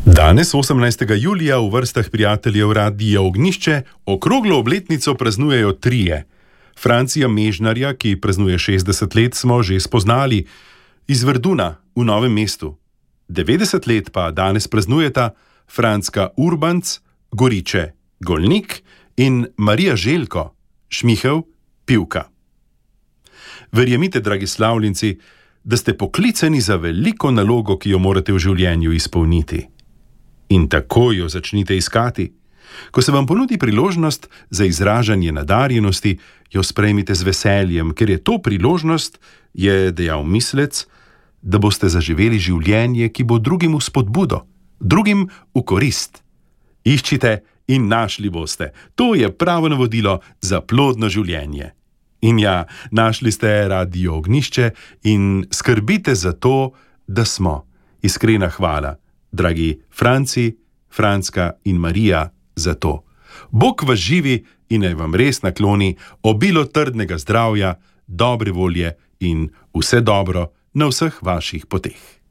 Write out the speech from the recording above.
Danes, 18. julija, v vrstah prijateljev Radia Ognjišče okroglo obletnico praznujejo trije. Francija Mežnarja, ki praznuje 60 let, smo že spoznali, iz Verduna v Novem mestu. 90 let pa danes praznujeta Franska Urbanc, Goriče, Golnik in Marija Željko, Šmihelj, Pivka. Verjemite, dragi slavljenci, da ste poklicani za veliko nalogo, ki jo morate v življenju izpolniti. In tako jo začnite iskati. Ko se vam ponudi priložnost za izražanje nadarjenosti, jo sprejmite z veseljem, ker je to priložnost, je dejal mislec, da boste zaživeli življenje, ki bo drugim v spodbudo, drugim v korist. Iščite in našli boste. To je pravo navodilo za plodno življenje. In ja, našli ste Radio Ognjišče in skrbite za to, da smo. Iskrena hvala, dragi Franci, Franska in Marija, za to. Bog vas živi in naj vam res nakloni obilo trdnega zdravja, dobre volje in vse dobro na vseh vaših poteh.